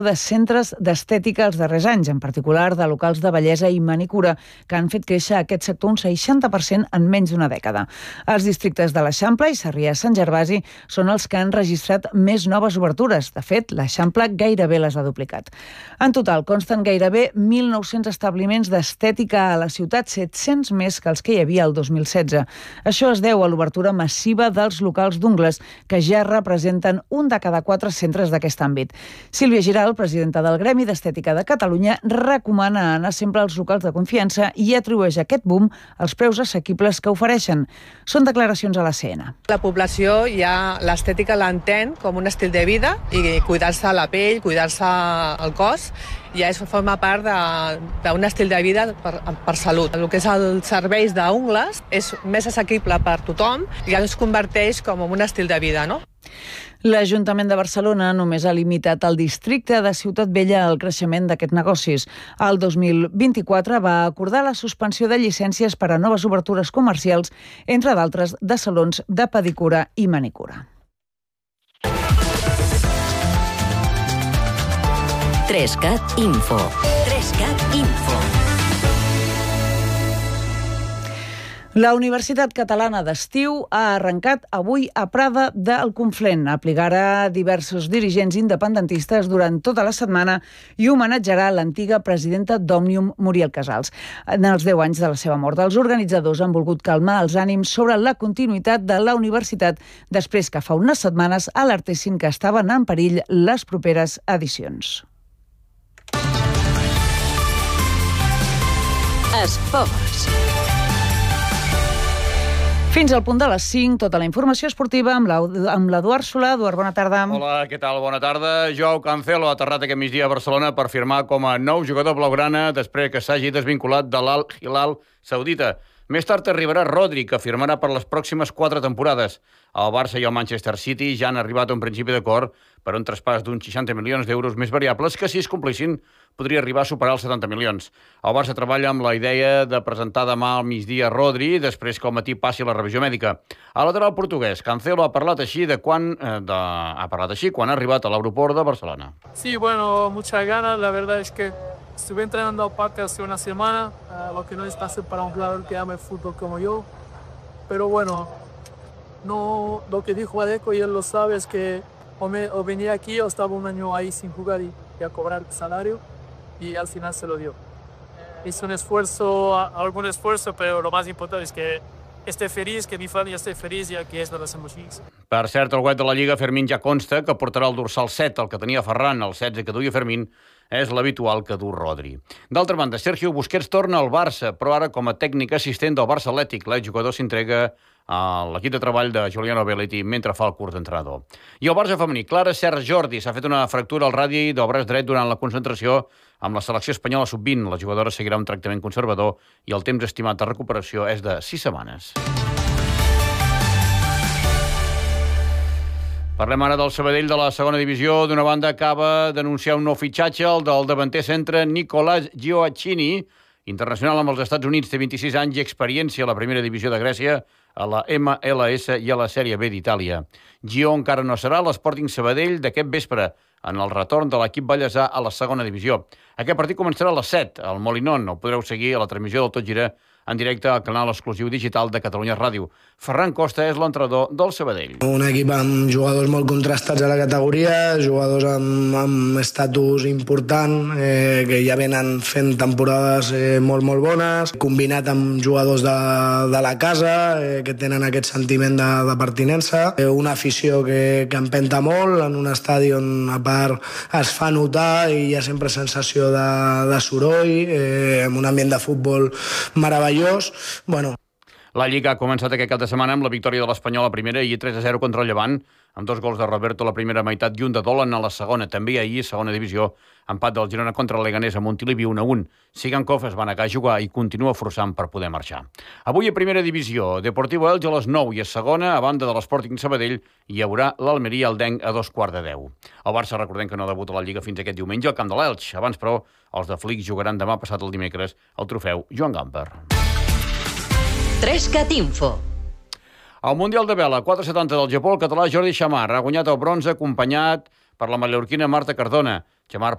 de centres d'estètica els darrers anys, en particular de locals de bellesa i manicura, que han fet créixer aquest sector un 60% en menys d'una dècada. Els districtes de l'Eixample i Sarrià-Sant Gervasi són els que han registrat més noves obertures. De fet, l'Eixample gairebé les ha duplicat. En total, consten gairebé 1.900 establiments d'estètica a la ciutat, 700 més que els que hi havia el 2016. Això es deu a l'obertura massiva dels locals d'ungles, que ja representen un de cada 4 centres d'aquest àmbit. Sílvia Giral, presidenta del Gremi d'Estètica de Catalunya, recomana anar sempre als locals de confiança i atribueix aquest boom als preus assequibles que ofereixen. Són declaracions a la CN. La població ja l'estètica l'entén com un estil de vida i cuidar-se la pell, cuidar-se el cos, ja forma part d'un estil de vida per salut. El que és els serveis d'ungles és més assequible per tothom i ja es converteix com en un estil de vida, no? L'Ajuntament de Barcelona només ha limitat al districte de Ciutat Vella el creixement d'aquests negocis. El 2024 va acordar la suspensió de llicències per a noves obertures comercials, entre d'altres de salons de pedicura i manicura. 3CAT Info. 3CAT Info. La Universitat Catalana d'Estiu ha arrencat avui a Prada del Conflent. Aplicarà diversos dirigents independentistes durant tota la setmana i homenatjarà l'antiga presidenta d'Òmnium, Muriel Casals. En els 10 anys de la seva mort, els organitzadors han volgut calmar els ànims sobre la continuïtat de la universitat després que fa unes setmanes alertessin que estaven en perill les properes edicions. Esports. Fins al punt de les 5, tota la informació esportiva amb l'Eduard Solà. Eduard, bona tarda. Hola, què tal? Bona tarda. Joao Cancelo ha aterrat aquest migdia a Barcelona per firmar com a nou jugador blaugrana després que s'hagi desvinculat de l'Al-Hilal saudita. Més tard arribarà Rodri, que firmarà per les pròximes 4 temporades. El Barça i el Manchester City ja han arribat a un principi d'acord per un traspàs d'uns 60 milions d'euros més variables que, si es complissin, podria arribar a superar els 70 milions. El Barça treballa amb la idea de presentar demà al migdia Rodri, després que al matí passi la revisió mèdica. A lateral portuguès, Cancelo ha parlat així quan ha arribat a l'aeroport de Barcelona. Sí, bueno, muchas ganas. La verdad es que estuve entrenando aparte hace una semana, lo que no es fácil para un jugador que ama el fútbol como yo. Pero bueno, no, lo que dijo Adeco, y él lo sabe, es que o venía aquí o estaba un año ahí sin jugar y a cobrar salario, y al final se lo dio. Hizo algún esfuerzo, pero lo más importante es que esté feliz, que mi familia esté feliz y aquí es donde hacemos X. Per cert, al web de la Lliga, Fermín ja consta que portarà el dorsal 7, el que tenia Ferran, el 16 que duia Fermín, és l'habitual que du Rodri. D'altra banda, Sergio Busquets torna al Barça, però ara com a tècnic assistent del Barça Atlètic. L'exjugador s'entrega a l'equip de treball de Giuliano Belletti mentre fa el curs d'entrenador. I el Barça femení, Clara Serra Jordi, s'ha fet una fractura al radi del braç dret durant la concentració amb la selecció espanyola sub-20. La jugadora seguirà un tractament conservador i el temps estimat de recuperació és de 6 setmanes. Parlem ara del Sabadell de la segona divisió. D'una banda, acaba d'anunciar un nou fitxatge, el del davanter centre Nicolás Gioacchini, internacional amb els Estats Units, té 26 anys i experiència a la primera divisió de Grècia, a la MLS i a la Sèrie B d'Itàlia. Gio encara no serà a l'Sporting Sabadell d'aquest vespre, en el retorn de l'equip ballesà a la segona divisió. Aquest partit començarà a les 7, al Molinón. El podreu seguir a la transmissió del Tot Gira en directe al canal exclusiu digital de Catalunya Ràdio. Ferran Costa és l'entrenador del Sabadell. Un equip amb jugadors molt contrastats a la categoria, jugadors amb estatus important, que ja venen fent temporades molt bones, combinat amb jugadors de la casa, que tenen aquest sentiment de pertinença, una afició que empenta molt, en un estadi on a part es fa notar i hi ha sempre sensació de soroll, amb un ambient de futbol meravellós. Bueno. La Lliga ha començat aquest cap de setmana amb la victòria de l'Espanyol a primera i 3-0 contra el Llevant, amb 2 gols de Roberto a la primera meitat i un de Dolan a la segona. També ahir, segona divisió, empat del Girona contra el Leganés a Montilivi 1-1. Sigankov es va negar a jugar i continua forçant per poder marxar. Avui a primera divisió, Deportivo Elx a les 9 i a segona, a banda de l'Sporting Sabadell, hi haurà l'Almeria Aldenc a 2:15. El Barça, recordem que no debuta a la Lliga fins aquest diumenge al camp de l'Elx. Abans, però, els de Flick jugaran demà passat el dimecres el trofeu Joan Gamper. 3CAT Info. Al Mundial de Vela 470 del Japó, el català Jordi Xamar ha guanyat el bronze acompanyat per la mallorquina Marta Cardona. Xamar